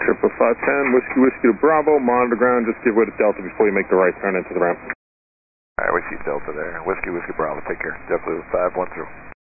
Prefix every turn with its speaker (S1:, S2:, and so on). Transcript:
S1: Triple 510, Whiskey Whiskey to Bravo, monitor ground, just give way to Delta before you make the right turn into the ramp.
S2: Alright, we see Delta there. Whiskey Whiskey Bravo, take care. JetBlue 510.